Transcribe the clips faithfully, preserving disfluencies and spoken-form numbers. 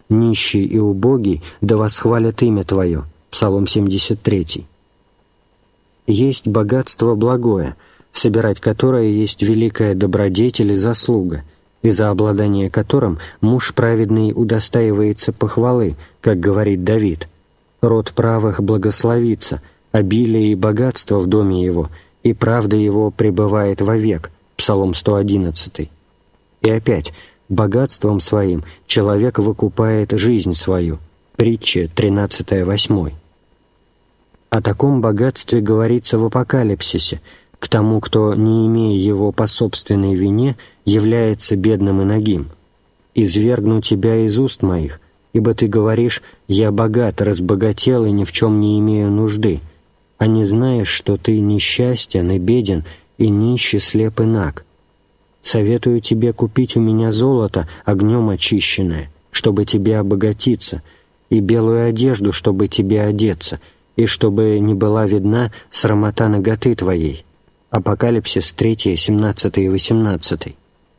нищий и убогий да восхвалят имя Твое». Псалом семьдесят три. Есть богатство благое, собирать которое есть великая добродетель и заслуга, и за обладание которым муж праведный удостаивается похвалы, как говорит Давид: «Род правых благословится, обилие и богатство в доме его, и правда его пребывает вовек». Псалом сто одиннадцать. И опять: «Богатством своим человек выкупает жизнь свою». Притча тринадцать восемь. О таком богатстве говорится в Апокалипсисе: «К тому, кто, не имея его по собственной вине, является бедным и нагим. Извергну тебя из уст моих, ибо ты говоришь: я богат, разбогател и ни в чем не имею нужды, а не знаешь, что ты несчастен и беден, и нищий, слеп и наг. Советую тебе купить у меня золото, огнем очищенное, чтобы тебе обогатиться, и белую одежду, чтобы тебе одеться, и чтобы не была видна срамота наготы твоей». Апокалипсис три, семнадцать и восемнадцать.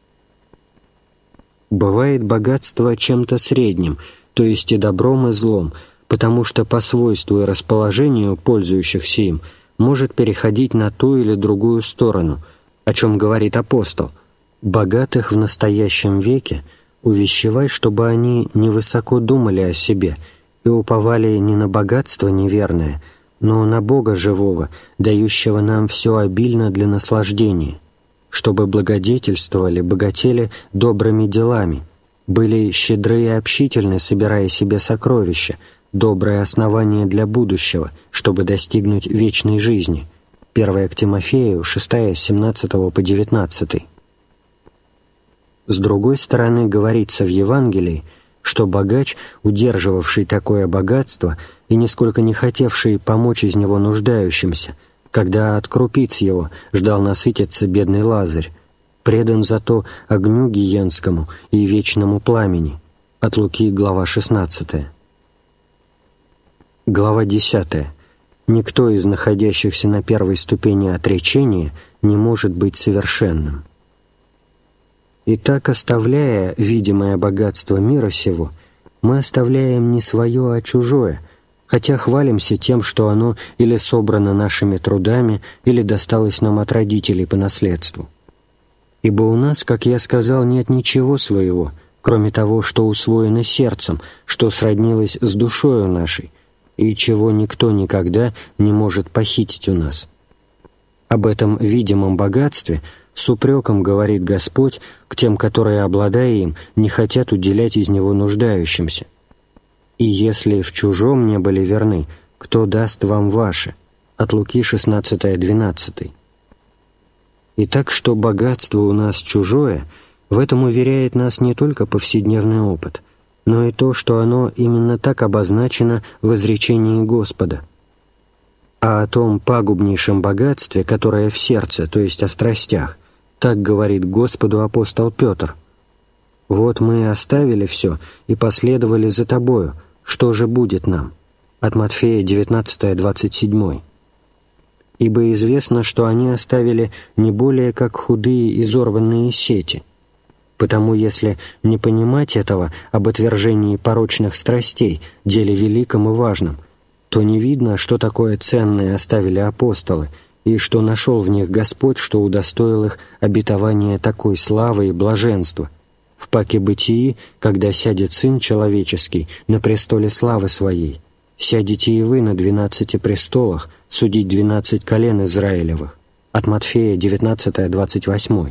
Бывает богатство чем-то средним, то есть и добром, и злом, потому что по свойству и расположению пользующихся им может переходить на ту или другую сторону, о чем говорит апостол: «Богатых в настоящем веке увещевай, чтобы они невысоко думали о себе и уповали не на богатство неверное, но на Бога живого, дающего нам все обильно для наслаждения, чтобы благодетельствовали, богатели добрыми делами, были щедры и общительны, собирая себе сокровища, доброе основание для будущего, чтобы достигнуть вечной жизни». первое к Тимофею, шесть, с семнадцатого по девятнадцатый. С другой стороны, говорится в Евангелии, что богач, удерживавший такое богатство и нисколько не хотевший помочь из него нуждающимся, когда от крупиц его ждал насытиться бедный Лазарь, предан зато огню гиенскому и вечному пламени. От Луки, глава шестнадцатая. Глава десятая. Никто из находящихся на первой ступени отречения не может быть совершенным. Итак, оставляя видимое богатство мира сего, мы оставляем не свое, а чужое, хотя хвалимся тем, что оно или собрано нашими трудами, или досталось нам от родителей по наследству. Ибо у нас, как я сказал, нет ничего своего, кроме того, что усвоено сердцем, что сроднилось с душою нашей, и чего никто никогда не может похитить у нас. Об этом видимом богатстве с упреком говорит Господь к тем, которые, обладая им, не хотят уделять из него нуждающимся. «И если в чужом не были верны, кто даст вам ваше?» От Луки шестнадцать двенадцать. Итак, что богатство у нас чужое, в этом уверяет нас не только повседневный опыт, но и то, что оно именно так обозначено в изречении Господа. А о том пагубнейшем богатстве, которое в сердце, то есть о страстях, так говорит Господу апостол Петр: «Вот мы оставили все и последовали за Тобою, что же будет нам?» От Матфея девятнадцать двадцать семь. «Ибо известно, что они оставили не более как худые изорванные сети. Потому если не понимать этого об отвержении порочных страстей, деле великом и важном, то не видно, что такое ценное оставили апостолы, и что нашел в них Господь, что удостоил их обетования такой славы и блаженства. В паке бытии, когда сядет Сын Человеческий на престоле славы Своей, сядете и вы на двенадцати престолах судить двенадцать колен Израилевых». От Матфея девятнадцать двадцать восемь.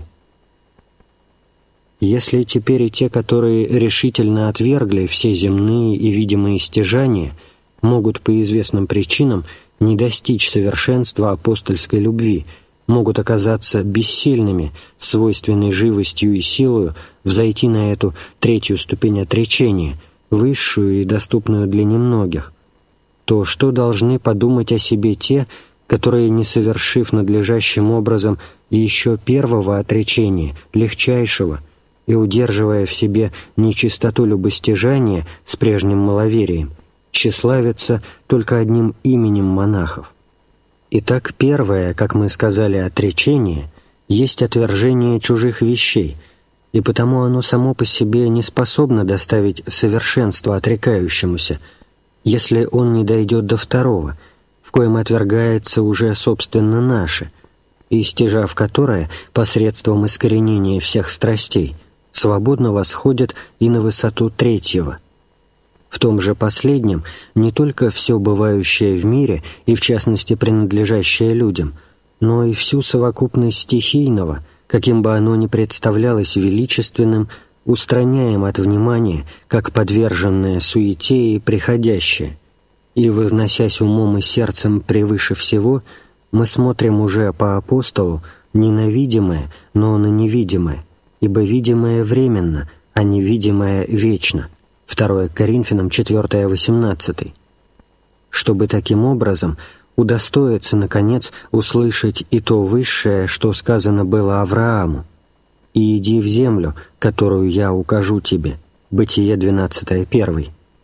Если теперь и те, которые решительно отвергли все земные и видимые стяжания, могут по известным причинам не достичь совершенства апостольской любви, могут оказаться бессильными, свойственной живостью и силою, взойти на эту третью ступень отречения, высшую и доступную для немногих, то что должны подумать о себе те, которые, не совершив надлежащим образом еще первого отречения, легчайшего, и удерживая в себе нечистоту любостяжания с прежним маловерием, тщеславятся только одним именем монахов? Итак, первое, как мы сказали, отречение, есть отвержение чужих вещей, и потому оно само по себе не способно доставить совершенство отрекающемуся, если он не дойдет до второго, в коем отвергается уже собственно наше, и стяжав которое посредством искоренения всех страстей свободно восходит и на высоту третьего. В том же последнем не только все бывающее в мире и в частности принадлежащее людям, но и всю совокупность стихийного, каким бы оно ни представлялось величественным, устраняем от внимания, как подверженное суете и приходящее, и, возносясь умом и сердцем превыше всего, мы смотрим уже по апостолу не на видимое, но на невидимое, ибо видимое временно, а невидимое вечно. второе Коринфянам четыре восемнадцать. Чтобы таким образом удостоиться, наконец, услышать и то высшее, что сказано было Аврааму: «И иди в землю, которую я укажу тебе». Бытие двенадцать один.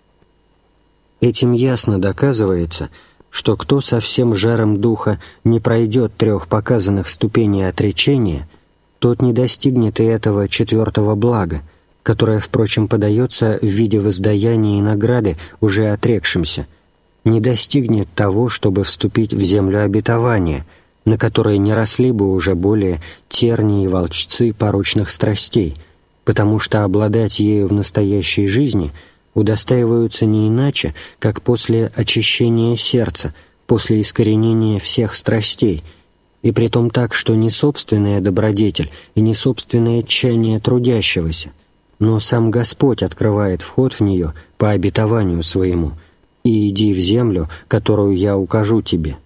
Этим ясно доказывается, что кто со всем жаром духа не пройдет трех показанных ступеней отречения, тот не достигнет и этого четвертого блага, которое, впрочем, подается в виде воздаяния и награды уже отрекшимся, не достигнет того, чтобы вступить в землю обетования, на которой не росли бы уже более тернии и волчцы порочных страстей, потому что обладать ею в настоящей жизни удостаиваются не иначе, как после очищения сердца, после искоренения всех страстей, и притом так, что не собственная добродетель и не собственное тщание трудящегося, но сам Господь открывает вход в нее по обетованию своему: «И иди в землю, которую я укажу тебе».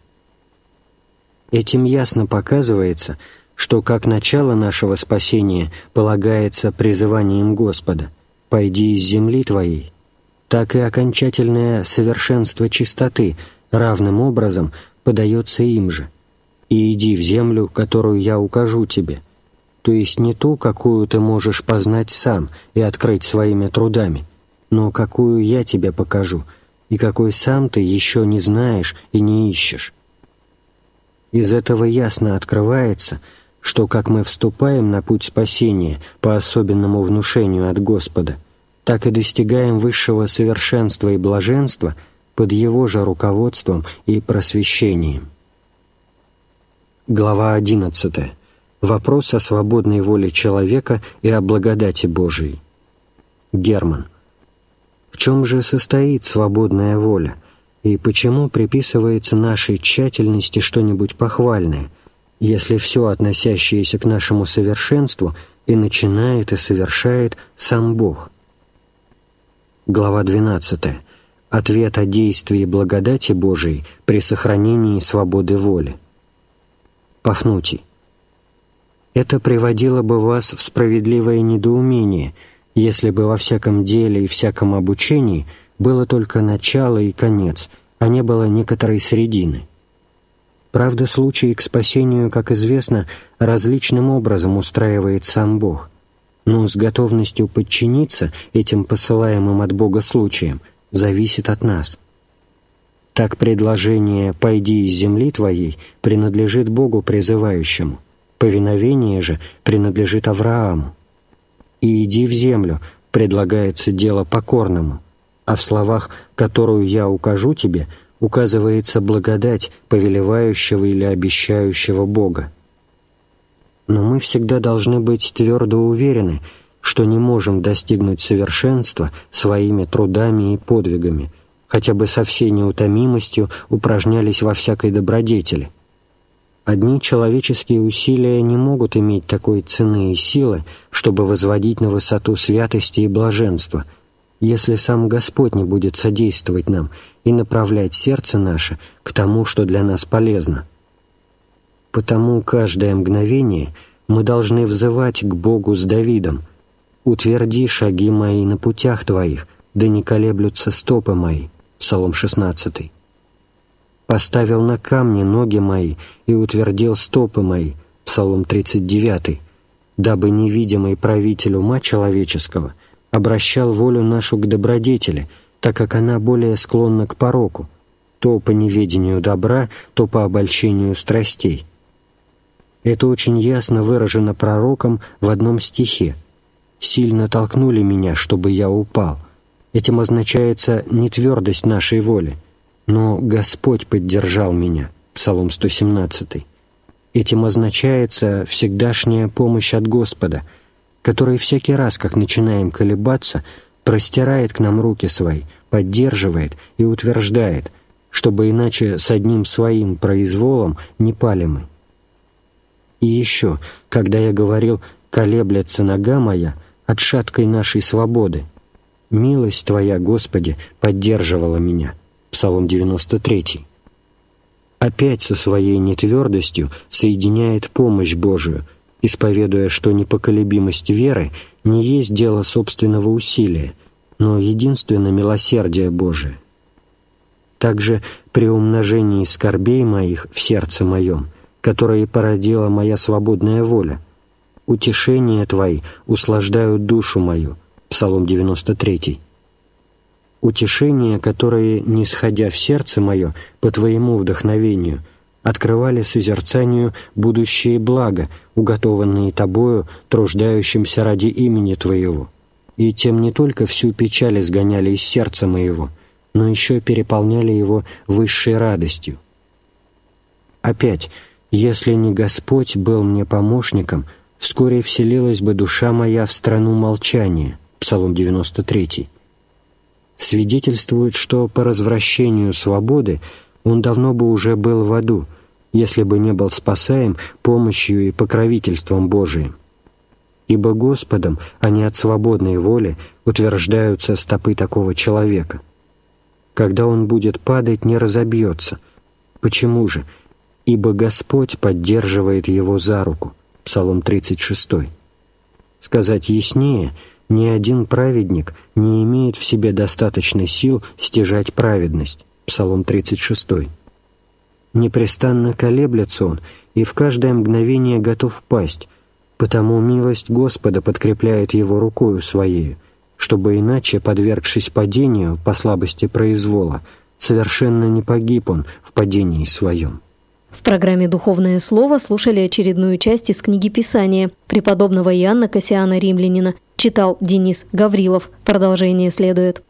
Этим ясно показывается, что как начало нашего спасения полагается призыванием Господа «Пойди из земли твоей», так и окончательное совершенство чистоты равным образом подается им же: «И иди в землю, которую я укажу тебе», то есть не ту, какую ты можешь познать сам и открыть своими трудами, но какую я тебе покажу, и какой сам ты еще не знаешь и не ищешь. Из этого ясно открывается, что как мы вступаем на путь спасения по особенному внушению от Господа, так и достигаем высшего совершенства и блаженства под Его же руководством и просвещением. Глава одиннадцатая. Вопрос о свободной воле человека и о благодати Божией. Герман. В чем же состоит свободная воля, и почему приписывается нашей тщательности что-нибудь похвальное, если все, относящееся к нашему совершенству, и начинает, и совершает сам Бог? Глава двенадцатая. Ответ о действии благодати Божией при сохранении свободы воли. Пафнутий. Это приводило бы вас в справедливое недоумение, если бы во всяком деле и всяком обучении было только начало и конец, а не было некоторой средины. Правда, случай к спасению, как известно, различным образом устраивает сам Бог, но с готовностью подчиниться этим посылаемым от Бога случаям зависит от нас. Так предложение «пойди из земли твоей» принадлежит Богу призывающему, повиновение же принадлежит Аврааму. «И иди в землю» предлагается дело покорному, а в словах «которую я укажу тебе» указывается благодать повелевающего или обещающего Бога. Но мы всегда должны быть твердо уверены, что не можем достигнуть совершенства своими трудами и подвигами, хотя бы со всей неутомимостью упражнялись во всякой добродетели. Одни человеческие усилия не могут иметь такой цены и силы, чтобы возводить на высоту святости и блаженства, если сам Господь не будет содействовать нам и направлять сердце наше к тому, что для нас полезно. Потому каждое мгновение мы должны взывать к Богу с Давидом: «Утверди шаги мои на путях твоих, да не колеблются стопы мои». Псалом шестнадцатый. «Поставил на камни ноги мои и утвердил стопы мои». Псалом тридцать девятый. «Дабы невидимый правитель ума человеческого обращал волю нашу к добродетели, так как она более склонна к пороку, то по неведению добра, то по обольщению страстей». Это очень ясно выражено пророком в одном стихе: сильно толкнули меня, чтобы я упал. Этим означается не твердость нашей воли, но Господь поддержал меня. Псалом сто семнадцатый. Этим означается всегдашняя помощь от Господа, который всякий раз, как начинаем колебаться, простирает к нам руки свои, поддерживает и утверждает, чтобы иначе с одним своим произволом не пали мы. И еще, когда я говорил «колеблется нога моя» от шаткой нашей свободы, милость Твоя, Господи, поддерживала меня. Псалом девяносто третий. Опять со своей нетвердостью соединяет помощь Божию, исповедуя, что непоколебимость веры не есть дело собственного усилия, но единственно милосердие Божие. Также при умножении скорбей моих в сердце моем, которое породила моя свободная воля, утешения Твои услаждают душу мою. Псалом девяносто третий. Утешения, которые, нисходя в сердце мое по Твоему вдохновению, открывали созерцанию будущие блага, уготованные Тобою, труждающимся ради имени Твоего, и тем не только всю печаль изгоняли из сердца моего, но еще переполняли его высшей радостью. Опять, если не Господь был мне помощником, вскоре вселилась бы душа моя в страну молчания. Псалом девяносто третий. Свидетельствует, что по развращению свободы он давно бы уже был в аду, если бы не был спасаем помощью и покровительством Божиим. Ибо Господом, а не от свободной воли, утверждаются стопы такого человека. Когда он будет падать, не разобьется. Почему же? Ибо Господь поддерживает его за руку. Псалом тридцать шестой. Сказать яснее, ни один праведник не имеет в себе достаточной сил стяжать праведность. Псалом тридцать шестой. Непрестанно колеблется он и в каждое мгновение готов пасть, потому милость Господа подкрепляет его рукою своею, чтобы иначе, подвергшись падению по слабости произвола, совершенно не погиб он в падении своем. В программе «Духовное слово» слушали очередную часть из книги Писания преподобного Иоанна Кассиана Римлянина. Читал Денис Гаврилов. Продолжение следует.